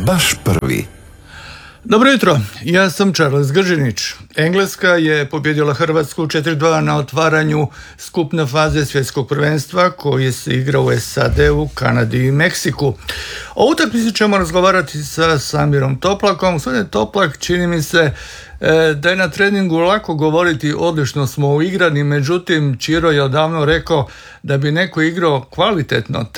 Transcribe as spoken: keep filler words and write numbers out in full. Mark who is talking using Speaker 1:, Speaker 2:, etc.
Speaker 1: baš prvi.
Speaker 2: Dobro jutro, ja sam Charles Gržinić. Engleska je pobjedila Hrvatsku četiri dva na otvaranju skupne faze svjetskog prvenstva koji se igra u S A D-u, Kanadi i Meksiku. O utakmici ćemo razgovarati sa Samirom Toplakom. Gospodine Toplak, čini mi se da je na treningu lako govoriti odlično smo uigrani, međutim Čiro je odavno rekao da bi neko igrao kvalitetno